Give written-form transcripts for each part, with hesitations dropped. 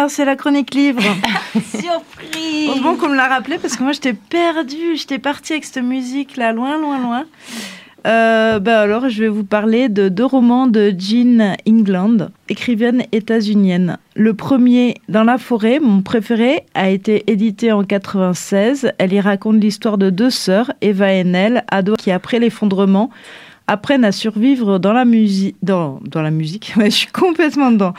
Ah, c'est la chronique livre. Surprise. Heureusement qu'on me l'a rappelé parce que moi j'étais perdue, j'étais partie avec cette musique là, loin. Alors je vais vous parler de 2 romans de Jean England, écrivaine états-unienne. Le premier, Dans la forêt, mon préféré, a été édité en 96. Elle y raconte l'histoire de 2 sœurs, Eva et Nell, ados qui après l'effondrement apprennent à survivre dans la musique. Dans la musique, ouais, je suis complètement dedans.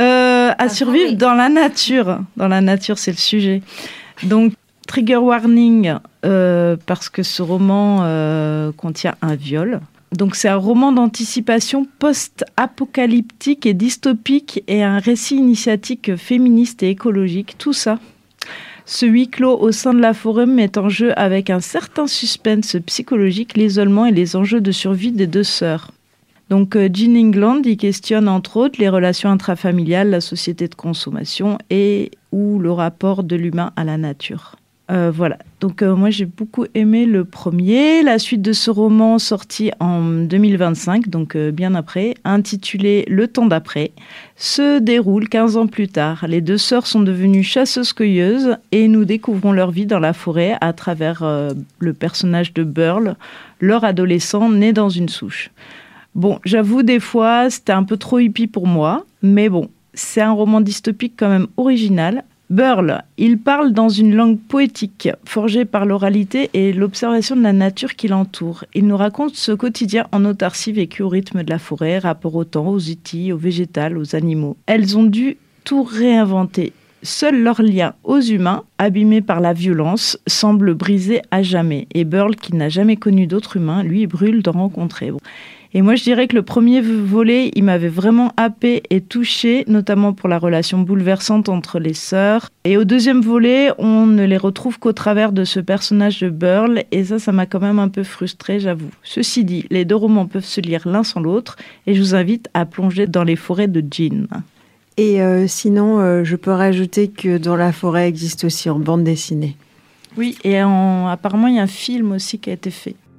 À survivre dans la nature. Dans la nature, c'est le sujet. Donc, trigger warning, parce que ce roman contient un viol. Donc, c'est un roman d'anticipation post-apocalyptique et dystopique et un récit initiatique féministe et écologique. Tout ça. Ce huis clos au sein de la forêt met en jeu avec un certain suspense psychologique l'isolement et les enjeux de survie des 2 sœurs. Donc Jean England y questionne entre autres les relations intrafamiliales, la société de consommation et ou le rapport de l'humain à la nature. Voilà, donc moi j'ai beaucoup aimé le premier. La suite de ce roman sorti en 2025, donc bien après, intitulé Le temps d'après, se déroule 15 ans plus tard. Les 2 sœurs sont devenues chasseuses-cueilleuses et nous découvrons leur vie dans la forêt à travers le personnage de Burl, leur adolescent né dans une souche. Bon, j'avoue des fois c'était un peu trop hippie pour moi, mais bon, c'est un roman dystopique quand même original. Burl, il parle dans une langue poétique, forgée par l'oralité et l'observation de la nature qui l'entoure. Il nous raconte ce quotidien en autarcie vécu au rythme de la forêt, rapport au temps, aux outils, aux végétales, aux animaux. Elles ont dû tout réinventer. Seul leur lien aux humains, abîmé par la violence, semble brisé à jamais. Et Burl, qui n'a jamais connu d'autres humains, lui brûle d'en rencontrer. Bon. Et moi, je dirais que le premier volet, il m'avait vraiment happé et touché, notamment pour la relation bouleversante entre les sœurs. Et au deuxième volet, on ne les retrouve qu'au travers de ce personnage de Burl. Et ça m'a quand même un peu frustrée, j'avoue. Ceci dit, les 2 romans peuvent se lire l'un sans l'autre. Et je vous invite à plonger dans les forêts de Jean. Et sinon, je peux rajouter que Dans la forêt existe aussi en bande dessinée. Oui, et apparemment, il y a un film aussi qui a été fait.